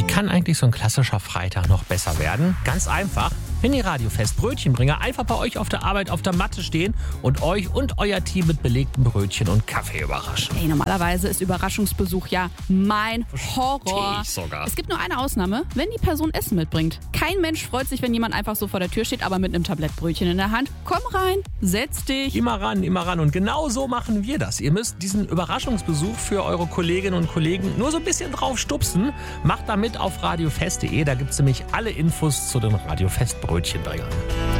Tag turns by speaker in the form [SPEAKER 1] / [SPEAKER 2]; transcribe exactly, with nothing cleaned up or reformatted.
[SPEAKER 1] Wie kann eigentlich so ein klassischer Freitag noch besser werden? Ganz einfach. Wenn die Radiofest Brötchenbringer einfach bei euch auf der Arbeit auf der Matte stehen und euch und euer Team mit belegten Brötchen und Kaffee überraschen.
[SPEAKER 2] Hey, normalerweise ist Überraschungsbesuch ja mein Horror.
[SPEAKER 1] Ich sogar.
[SPEAKER 2] Es gibt nur eine Ausnahme, wenn die Person Essen mitbringt. Kein Mensch freut sich, wenn jemand einfach so vor der Tür steht, aber mit einem Tablett Brötchen in der Hand. Komm rein, setz dich.
[SPEAKER 1] Immer ran, immer ran. Und genau so machen wir das. Ihr müsst diesen Überraschungsbesuch für eure Kolleginnen und Kollegen nur so ein bisschen drauf stupsen. Macht da mit auf radiofest punkt de. Da gibt es nämlich alle Infos zu den Radiofest Brötchenbringern.